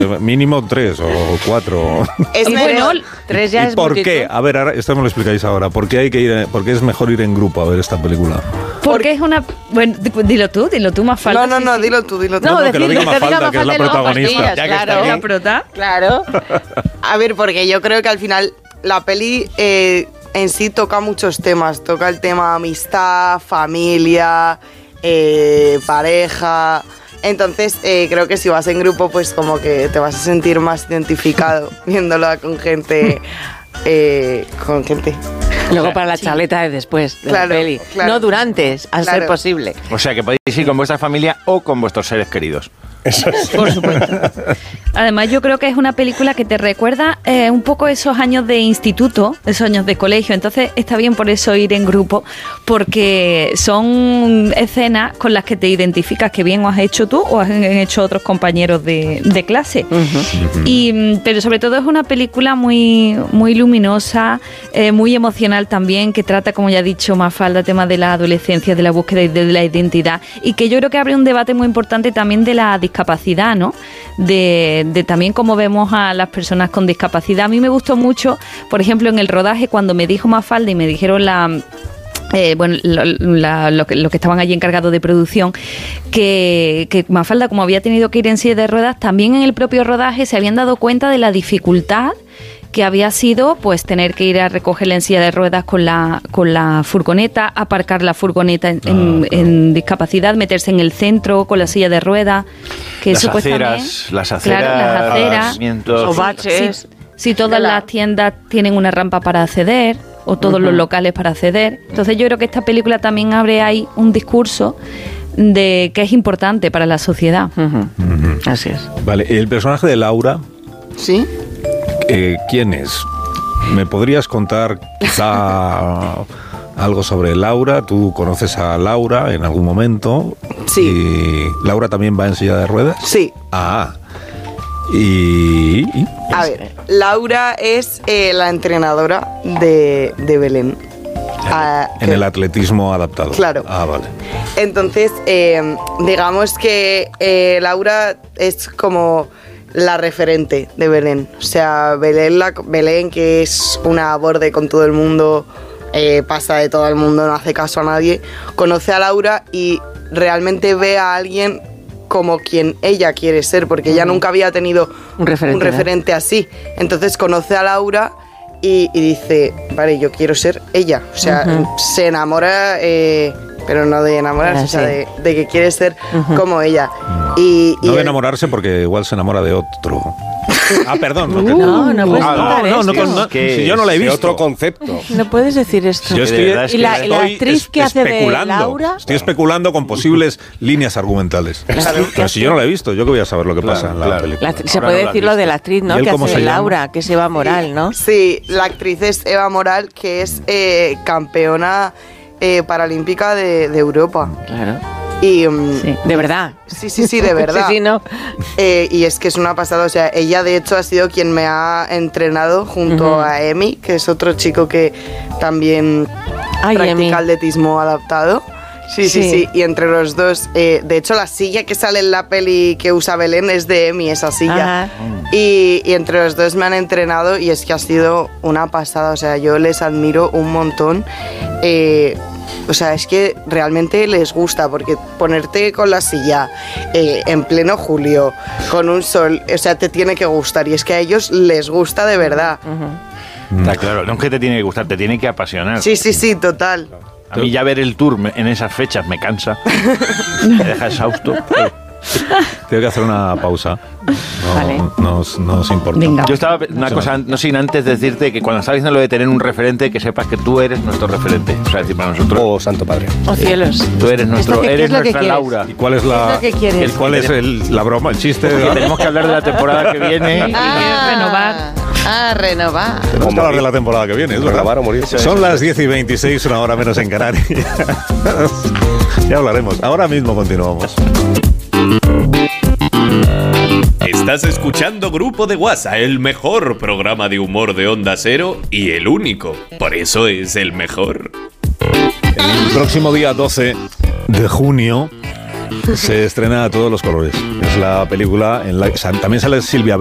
Mínimo 3 o 4. Y bueno, 3 ya es ¿Por multitud. qué? A ver, ahora, esto me lo explicáis ahora. ¿Por qué es mejor ir en grupo a ver esta película? Porque es una... Bueno, dilo tú más falta. No, dilo tú. No, que lo diga Mafalda, que es la protagonista. Ya que está aquí. La prota. Claro. A ver, porque yo creo que al final la peli en sí toca muchos temas. Toca el tema amistad, familia, pareja. Entonces creo que si vas en grupo pues como que te vas a sentir más identificado viéndola con gente. Luego para la chaleta de después de la peli. Claro. No durante, a ser posible. O sea que podéis ir con vuestra familia o con vuestros seres queridos. Por supuesto. Además, yo creo que es una película que te recuerda un poco esos años de instituto, esos años de colegio. Entonces, está bien por eso ir en grupo, porque son escenas con las que te identificas que bien o has hecho tú o han hecho otros compañeros de clase. Pero sobre todo es una película muy, muy luminosa, muy emocional también, que trata, como ya ha dicho Mafalda, tema de la adolescencia, de la búsqueda de la identidad, y que yo creo que abre un debate muy importante también de la discapacidad, ¿no? De también cómo vemos a las personas con discapacidad. A mí me gustó mucho, por ejemplo, en el rodaje, cuando me dijo Mafalda y me dijeron lo que estaban allí encargados de producción, que Mafalda, como había tenido que ir en silla de ruedas, también en el propio rodaje se habían dado cuenta de la dificultad que había sido pues tener que ir a recogerla en silla de ruedas con la furgoneta, aparcar la furgoneta en discapacidad, meterse en el centro con la silla de ruedas, que las eso pues aceras, también, las aceras, los baches. Si todas las tiendas tienen una rampa para acceder o todos los locales para acceder. Entonces yo creo que esta película también abre ahí un discurso de que es importante para la sociedad. Así es. Vale, el personaje de Laura. ¿Sí? ¿Quién es? ¿Me podrías contar quizá algo sobre Laura? ¿Tú conoces a Laura en algún momento? Sí. ¿Y Laura también va en silla de ruedas? Sí. Ah. A ver, Laura es la entrenadora de Belén. En el atletismo adaptado. Claro. Ah, vale. Entonces, digamos que Laura es como la referente de Belén. O sea, Belén, que es una borde con todo el mundo, pasa de todo el mundo, no hace caso a nadie, conoce a Laura y realmente ve a alguien como quien ella quiere ser, porque ella nunca había tenido un referente así. Entonces conoce a Laura y dice, vale, yo quiero ser ella. O sea, se enamora, pero no de enamorarse, o sea, de que quiere ser como ella. No de enamorarse, porque igual se enamora de otro. Ah, perdón. No puedes contar esto. Si yo no la he visto. Otro concepto. No puedes decir esto. Yo estoy, ¿Y la actriz que hace de Laura? Estoy especulando con posibles líneas argumentales. Pero si yo no la he visto, ¿yo qué voy a saber lo que pasa en la película? Se puede decir lo de la actriz, ¿no? Que hace de Laura, que es Eva Moral, ¿no? Sí, la actriz es Eva Moral, que es campeona paralímpica de Europa. Claro. Y, de verdad. Sí, de verdad. Sí, ¿no? Y es que es una pasada. O sea, ella de hecho ha sido quien me ha entrenado junto a Emi, que es otro chico que también practica atletismo adaptado. Sí. Y entre los dos, de hecho la silla que sale en la peli que usa Belén es de Emi, esa silla. Y entre los dos me han entrenado y es que ha sido una pasada. O sea, yo les admiro un montón. O sea, es que realmente les gusta, porque ponerte con la silla en pleno julio, con un sol, o sea, te tiene que gustar, y es que a ellos les gusta de verdad. Está claro, no es que te tiene que gustar, te tiene que apasionar. Sí, total. A mí ya ver el tour en esas fechas me cansa, me deja exhausto. Tengo que hacer una pausa. No os importa. Venga. Yo estaba una cosa, no sin antes decirte que cuando estaba diciendo lo de tener un referente, que sepas que tú eres nuestro referente. O sea, decir para nosotros. Oh, Santo Padre. Oh, cielos. Tú eres nuestra Laura. ¿Y cuál es la broma, el chiste? Que tenemos que hablar de la temporada que viene. Renovar. Tenemos que hablar de la temporada que viene, es verdad. Renovar o morir. Son las 10:26, una hora menos en Canarias. Ya hablaremos. Ahora mismo continuamos. Estás escuchando Grupo de WhatsApp, el mejor programa de humor de Onda Cero y el único. Por eso es el mejor. El próximo día 12 de junio Se estrena a todos los colores. Es la película en la que también sale Silvia